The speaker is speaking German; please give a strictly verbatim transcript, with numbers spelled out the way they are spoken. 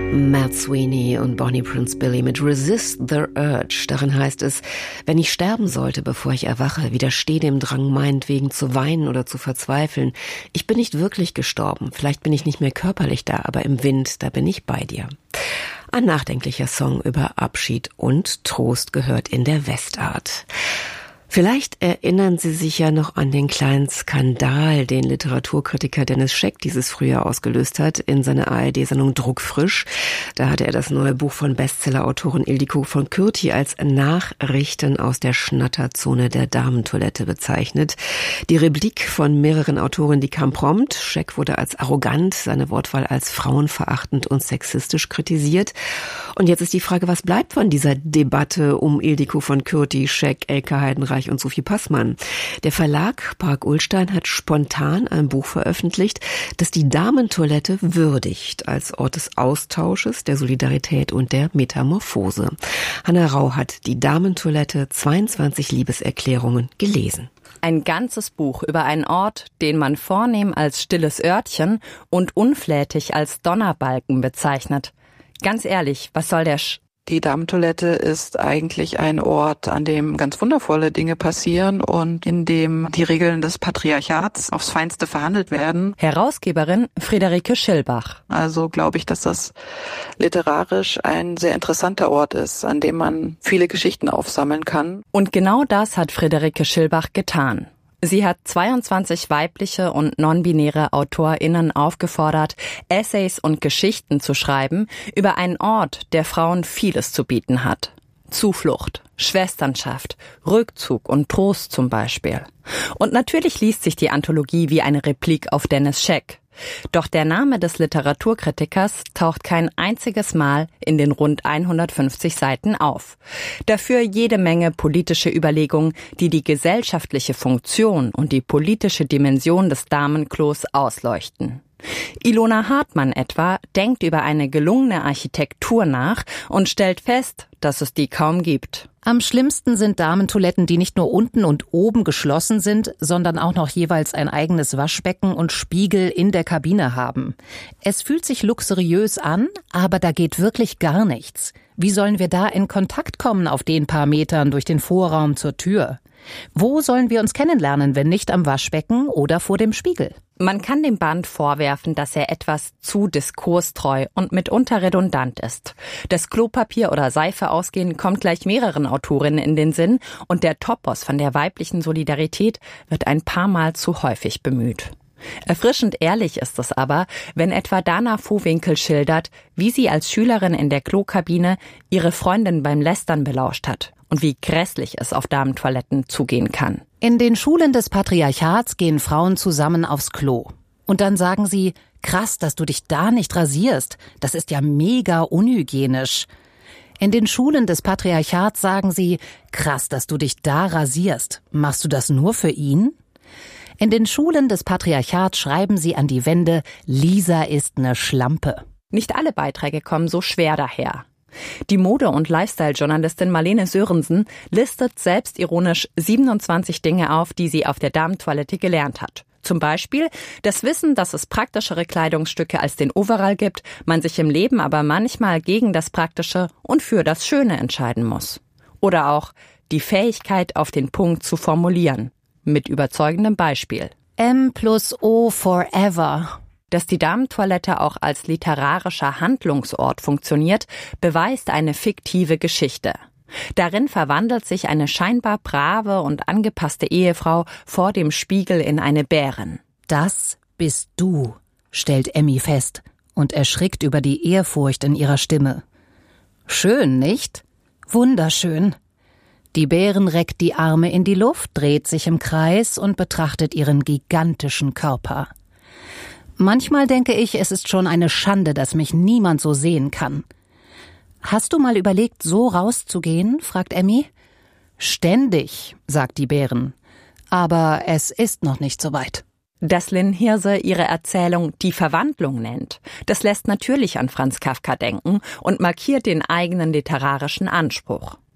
Matt Sweeney und Bonnie Prince Billy mit Resist the Urge. Darin heißt es, wenn ich sterben sollte, bevor ich erwache, widerstehe dem Drang meinetwegen zu weinen oder zu verzweifeln. Ich bin nicht wirklich gestorben. Vielleicht bin ich nicht mehr körperlich da, aber im Wind, da bin ich bei dir. Ein nachdenklicher Song über Abschied und Trost gehört in der Westart. Vielleicht erinnern Sie sich ja noch an den kleinen Skandal, den Literaturkritiker Dennis Scheck dieses Frühjahr ausgelöst hat in seiner A R D-Sendung Druckfrisch. Da hatte er das neue Buch von Bestsellerautorin Ildiko von Kürti als Nachrichten aus der Schnatterzone der Damentoilette bezeichnet. Die Replik von mehreren Autoren, die kam prompt. Scheck wurde als arrogant, seine Wortwahl als frauenverachtend und sexistisch kritisiert. Und jetzt ist die Frage, was bleibt von dieser Debatte um Ildiko von Kürti, Scheck, Elke Heidenreich und Sophie Passmann? Der Verlag Park Ullstein hat spontan ein Buch veröffentlicht, das die Damentoilette würdigt als Ort des Austausches, der Solidarität und der Metamorphose. Hanna Rau hat die Damentoilette zweiundzwanzig Liebeserklärungen gelesen. Ein ganzes Buch über einen Ort, den man vornehm als stilles Örtchen und unflätig als Donnerbalken bezeichnet. Ganz ehrlich, was soll der Sch... Die Damentoilette ist eigentlich ein Ort, an dem ganz wundervolle Dinge passieren und in dem die Regeln des Patriarchats aufs Feinste verhandelt werden. Herausgeberin Friederike Schillbach. Also glaube ich, dass das literarisch ein sehr interessanter Ort ist, an dem man viele Geschichten aufsammeln kann. Und genau das hat Friederike Schillbach getan. Sie hat zweiundzwanzig weibliche und non-binäre AutorInnen aufgefordert, Essays und Geschichten zu schreiben über einen Ort, der Frauen vieles zu bieten hat. Zuflucht, Schwesternschaft, Rückzug und Trost zum Beispiel. Und natürlich liest sich die Anthologie wie eine Replik auf Dennis Scheck. Doch der Name des Literaturkritikers taucht kein einziges Mal in den rund hundertfünfzig Seiten auf. Dafür jede Menge politische Überlegungen, die die gesellschaftliche Funktion und die politische Dimension des Damenklos ausleuchten. Ilona Hartmann etwa denkt über eine gelungene Architektur nach und stellt fest, dass es die kaum gibt. Am schlimmsten sind Damentoiletten, die nicht nur unten und oben geschlossen sind, sondern auch noch jeweils ein eigenes Waschbecken und Spiegel in der Kabine haben. Es fühlt sich luxuriös an, aber da geht wirklich gar nichts. Wie sollen wir da in Kontakt kommen auf den paar Metern durch den Vorraum zur Tür? Wo sollen wir uns kennenlernen, wenn nicht am Waschbecken oder vor dem Spiegel? Man kann dem Band vorwerfen, dass er etwas zu diskurstreu und mitunter redundant ist. Das Klopapier oder Seife ausgehen kommt gleich mehreren Autorinnen in den Sinn und der Topos von der weiblichen Solidarität wird ein paar Mal zu häufig bemüht. Erfrischend ehrlich ist es aber, wenn etwa Dana Vohwinkel schildert, wie sie als Schülerin in der Klokabine ihre Freundin beim Lästern belauscht hat und wie grässlich es auf Damentoiletten zugehen kann. In den Schulen des Patriarchats gehen Frauen zusammen aufs Klo. Und dann sagen sie, krass, dass du dich da nicht rasierst. Das ist ja mega unhygienisch. In den Schulen des Patriarchats sagen sie, krass, dass du dich da rasierst. Machst du das nur für ihn? In den Schulen des Patriarchats schreiben sie an die Wände, Lisa ist eine Schlampe. Nicht alle Beiträge kommen so schwer daher. Die Mode- und Lifestyle-Journalistin Marlene Sörensen listet selbstironisch siebenundzwanzig Dinge auf, die sie auf der Damentoilette gelernt hat. Zum Beispiel das Wissen, dass es praktischere Kleidungsstücke als den Overall gibt, man sich im Leben aber manchmal gegen das Praktische und für das Schöne entscheiden muss. Oder auch die Fähigkeit, auf den Punkt zu formulieren. Mit überzeugendem Beispiel. M plus O forever. Dass die Damentoilette auch als literarischer Handlungsort funktioniert, beweist eine fiktive Geschichte. Darin verwandelt sich eine scheinbar brave und angepasste Ehefrau vor dem Spiegel in eine Bärin. Das bist du, stellt Emmy fest und erschrickt über die Ehrfurcht in ihrer Stimme. Schön, nicht? Wunderschön. Die Bärin reckt die Arme in die Luft, dreht sich im Kreis und betrachtet ihren gigantischen Körper. Manchmal denke ich, es ist schon eine Schande, dass mich niemand so sehen kann. Hast du mal überlegt, so rauszugehen? Fragt Emmy. Ständig, sagt die Bärin. Aber es ist noch nicht so weit. Dass Lynn Hirse ihre Erzählung Die Verwandlung nennt, das lässt natürlich an Franz Kafka denken und markiert den eigenen literarischen Anspruch.